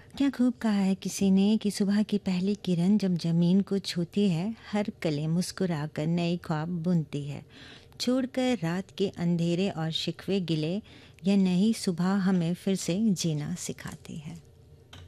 क्या खूब कहा है किसी ने कि सुबह की पहली किरण जब जमीन को छूती है, हर कली मुस्कुराकर नई ख्वाब बुनती है। छोड़कर रात के अंधेरे और शिकवे गिले, यह नई सुबह हमें फिर से जीना सिखाती है।